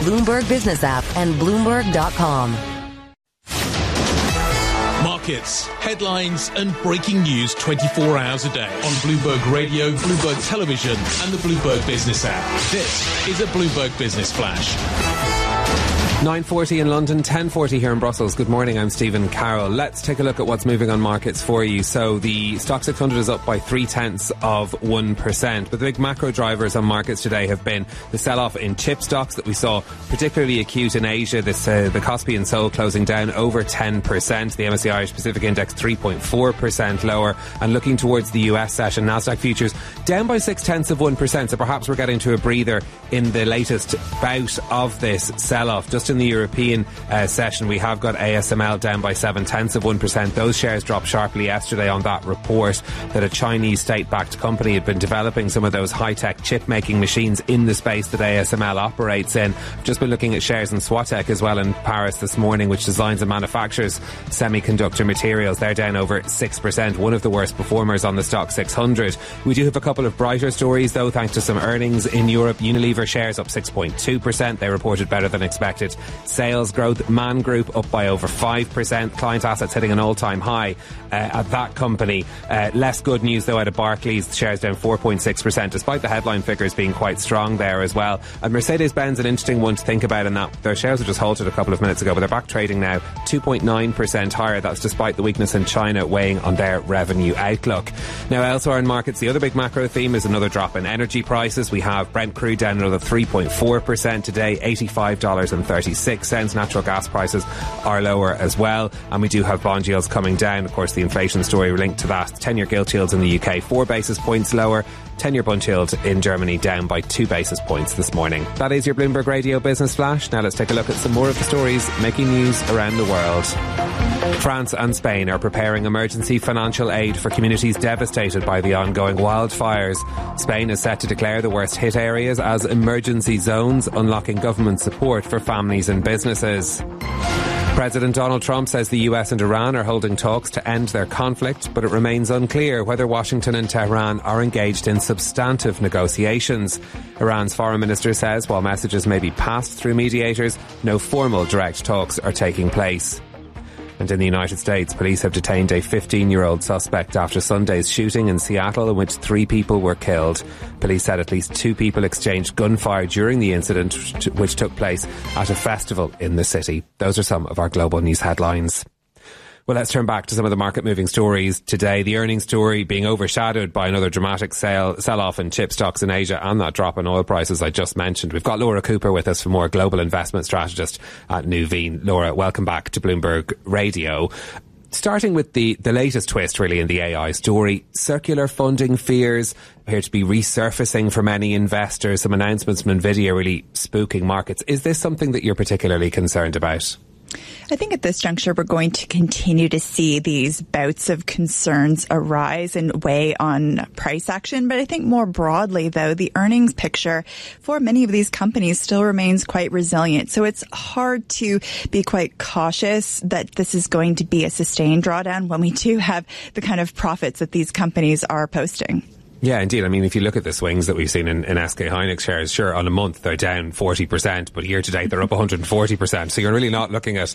Bloomberg Business app, and Bloomberg.com. Markets, headlines and breaking news 24 hours a day on Bloomberg Radio, Bloomberg Television and the Bloomberg Business app. This is a Bloomberg Business Flash. 9:40 in London, 10:40 here in Brussels. Good morning, I'm Stephen Carroll. Let's take a look at what's moving on markets for you. So the Stock 600 is up by 0.3%, but the big macro drivers on markets today have been the sell-off in chip stocks that we saw particularly acute in Asia. The Kospi and Seoul closing down over 10%. The MSCI Irish Pacific Index 3.4% lower. And looking towards the US session, Nasdaq futures down by 0.6%. So perhaps we're getting to a breather in the latest bout of this sell-off. Just in the European session, we have got ASML down by 0.7%. Those shares dropped sharply yesterday on that report that a Chinese state-backed company had been developing some of those high-tech chip-making machines in the space that ASML operates in. I've just been looking at shares in Swatec as well in Paris this morning, which designs and manufactures semiconductor materials. They're down over 6%, one of the worst performers on the Stock 600. We do have a couple of brighter stories, though, thanks to some earnings in Europe. Unilever shares up 6.2%. They reported better than expected sales growth. Man Group up by over 5%. Client assets hitting an all-time high at that company. Less good news, though, out of Barclays. Shares down 4.6%, despite the headline figures being quite strong there as well. And Mercedes-Benz, an interesting one to think about in that their shares were just halted a couple of minutes ago, but they're back trading now 2.9% higher. That's despite the weakness in China weighing on their revenue outlook. Now, elsewhere in markets, the other big macro theme is another drop in energy prices. We have Brent crude down another 3.4% today, $85.36. Natural gas prices are lower as well, and we do have bond yields coming down. Of course, the inflation story linked to that. 10-year gilt yields in the UK 4 basis points lower. 10-year bund yield in Germany down by 2 basis points this morning. That is your Bloomberg Radio Business Flash. Now let's take a look at some more of the stories making news around the world. France and Spain are preparing emergency financial aid for communities devastated by the ongoing wildfires. Spain is set to declare the worst hit areas as emergency zones, unlocking government support for families and businesses. President Donald Trump says the US and Iran are holding talks to end their conflict, but it remains unclear whether Washington and Tehran are engaged in substantive negotiations. Iran's foreign minister says while messages may be passed through mediators, no formal direct talks are taking place. And in the United States, police have detained a 15-year-old suspect after Sunday's shooting in Seattle in which 3 people were killed. Police said at least 2 people exchanged gunfire during the incident, which took place at a festival in the city. Those are some of our global news headlines. Well, let's turn back to some of the market-moving stories today. The earnings story being overshadowed by another dramatic sell-off in chip stocks in Asia and that drop in oil prices I just mentioned. We've got Laura Cooper with us for more, global investment strategist at Nuveen. Laura, welcome back to Bloomberg Radio. Starting with the latest twist, really, in the AI story, circular funding fears appear to be resurfacing for many investors. Some announcements from NVIDIA really spooking markets. Is this something that you're particularly concerned about? I think at this juncture, we're going to continue to see these bouts of concerns arise and weigh on price action. But I think more broadly, though, the earnings picture for many of these companies still remains quite resilient. So it's hard to be quite cautious that this is going to be a sustained drawdown when we do have the kind of profits that these companies are posting. Yeah, indeed. I mean, if you look at the swings that we've seen in SK Hynix shares, sure, on a month they're down 40%, but year to date they're up 140%. So you're really not looking at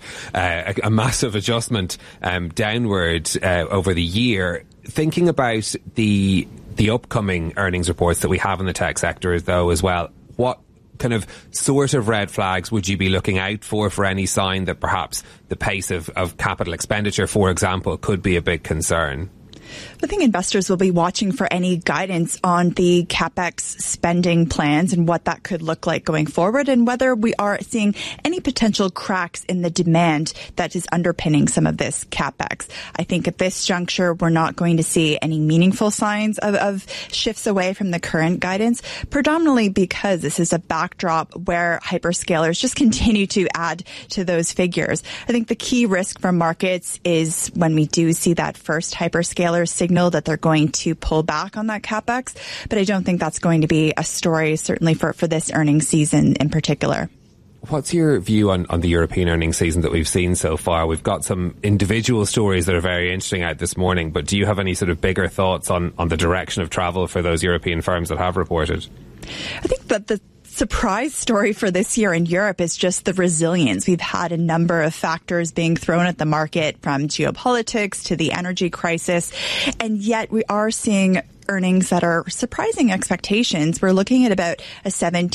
a massive adjustment downward over the year. Thinking about the upcoming earnings reports that we have in the tech sector, though, as well, what kind of sort of red flags would you be looking out for any sign that perhaps the pace of capital expenditure, for example, could be a big concern? I think investors will be watching for any guidance on the CapEx spending plans and what that could look like going forward, and whether we are seeing any potential cracks in the demand that is underpinning some of this CapEx. I think at this juncture, we're not going to see any meaningful signs of shifts away from the current guidance, predominantly because this is a backdrop where hyperscalers just continue to add to those figures. I think the key risk for markets is when we do see that first hyperscaler signal that they're going to pull back on that CapEx. But I don't think that's going to be a story, certainly for this earnings season in particular. What's your view on the European earnings season that we've seen so far? We've got some individual stories that are very interesting out this morning, but do you have any sort of bigger thoughts on the direction of travel for those European firms that have reported? I think that the surprise story for this year in Europe is just the resilience. We've had a number of factors being thrown at the market, from geopolitics to the energy crisis, and yet we are seeing earnings that are surprising expectations. We're looking at about a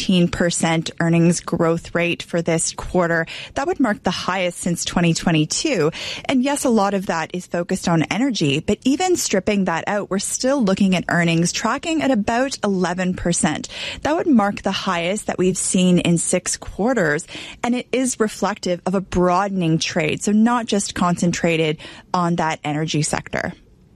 17% earnings growth rate for this quarter. That would mark the highest since 2022. And yes, a lot of that is focused on energy, but even stripping that out, we're still looking at earnings tracking at about 11%. That would mark the highest that we've seen in 6 quarters. And it is reflective of a broadening trade, so not just concentrated on that energy sector.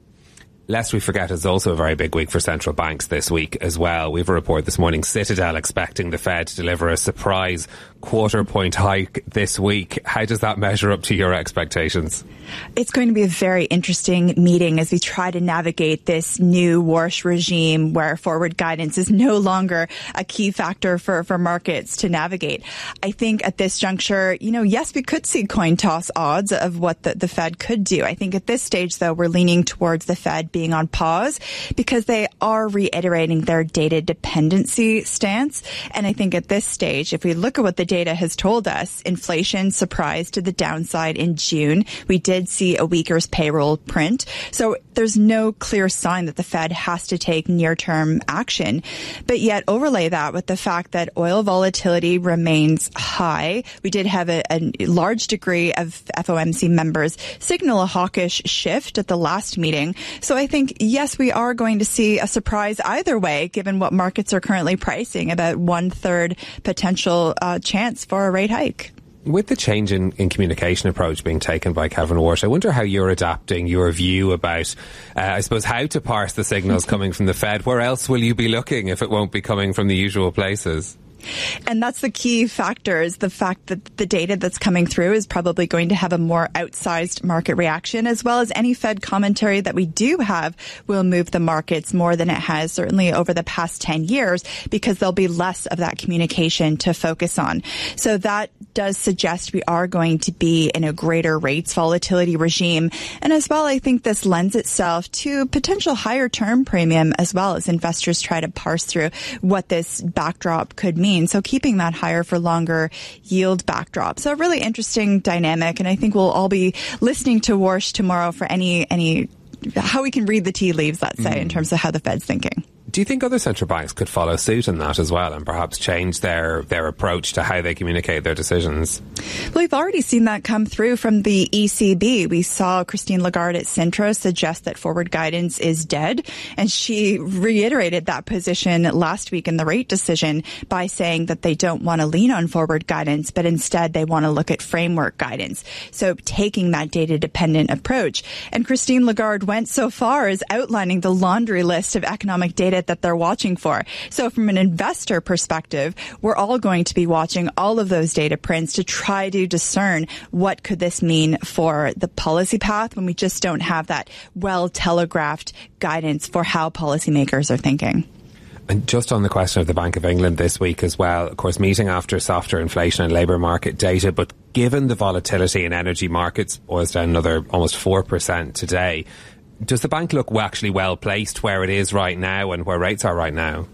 Lest we forget, it's also a very big week for central banks this week as well. We have a report this morning, Citadel expecting the Fed to deliver a surprise quarter-point hike this week. How does that measure up to your expectations? It's going to be a very interesting meeting as we try to navigate this new Warsh regime where forward guidance is no longer a key factor for markets to navigate. I think at this juncture, yes, we could see coin toss odds of what the Fed could do. I think at this stage, though, we're leaning towards the Fed being on pause because they are reiterating their data dependency stance. And I think at this stage, if we look at what the data has told us, inflation surprised to the downside in June. We did see a weaker payroll print. So there's no clear sign that the Fed has to take near-term action. But yet overlay that with the fact that oil volatility remains high. We did have a large degree of FOMC members signal a hawkish shift at the last meeting. So I think, yes, we are going to see a surprise either way, given what markets are currently pricing, about 1/3 potential chance for a rate hike. With the change in communication approach being taken by Kevin Warsh, I wonder how you're adapting your view about, I suppose, how to parse the signals coming from the Fed. Where else will you be looking if it won't be coming from the usual places? And that's the key factor, is the fact that the data that's coming through is probably going to have a more outsized market reaction, as well as any Fed commentary that we do have will move the markets more than it has certainly over the past 10 years, because there'll be less of that communication to focus on. So that does suggest we are going to be in a greater rates volatility regime. And as well, I think this lends itself to potential higher term premium as well, as investors try to parse through what this backdrop could mean. So keeping that higher for longer yield backdrop. So a really interesting dynamic. And I think we'll all be listening to Warsh tomorrow for any how we can read the tea leaves, let's say, in terms of how the Fed's thinking. Do you think other central banks could follow suit in that as well and perhaps change their approach to how they communicate their decisions? Well, we've already seen that come through from the ECB. We saw Christine Lagarde at Sintra suggest that forward guidance is dead, and she reiterated that position last week in the rate decision by saying that they don't want to lean on forward guidance, but instead they want to look at framework guidance. So taking that data-dependent approach. And Christine Lagarde went so far as outlining the laundry list of economic data that they're watching for. So from an investor perspective, we're all going to be watching all of those data prints to try to discern what could this mean for the policy path when we just don't have that well-telegraphed guidance for how policymakers are thinking. And just on the question of the Bank of England this week as well, of course, meeting after softer inflation and labour market data, but given the volatility in energy markets, oil's down another almost 4% today, does the bank look actually well placed where it is right now and where rates are right now?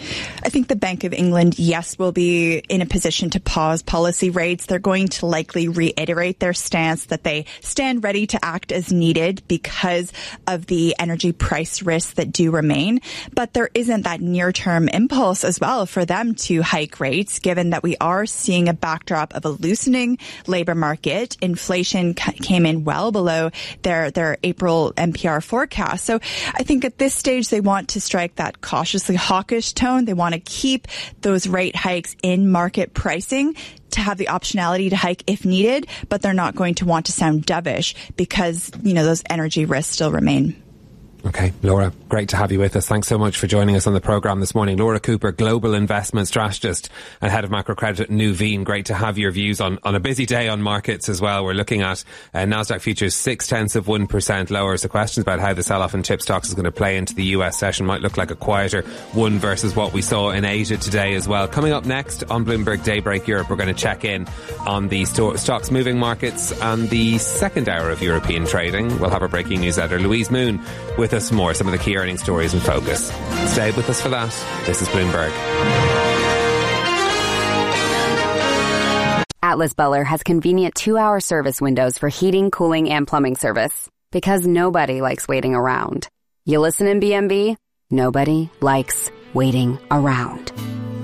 I think the Bank of England, yes, will be in a position to pause policy rates. They're going to likely reiterate their stance that they stand ready to act as needed because of the energy price risks that do remain. But there isn't that near-term impulse as well for them to hike rates, given that we are seeing a backdrop of a loosening labor market. Inflation came in well below their April NPR forecast. So I think at this stage, they want to strike that cautiously hawkish tone. They want to keep those rate hikes in market pricing to have the optionality to hike if needed, but they're not going to want to sound dovish because, those energy risks still remain. Okay, Laura, great to have you with us. Thanks so much for joining us on the programme this morning. Laura Cooper, Global Investment Strategist and Head of Macro Credit at Nuveen. Great to have your views on a busy day on markets as well. We're looking at Nasdaq futures 0.6% lower. So questions about how the sell-off in chip stocks is going to play into the US session might look like a quieter one versus what we saw in Asia today as well. Coming up next on Bloomberg Daybreak Europe, we're going to check in on the stocks moving markets and the second hour of European trading. We'll have our breaking news editor, Louise Moon, with us more, some of the key earnings stories in focus. Stay with us for that. This is Bloomberg. Atlas Buller has convenient 2-hour service windows for heating, cooling, and plumbing service. Because nobody likes waiting around. You listen in BMB? Nobody likes waiting around.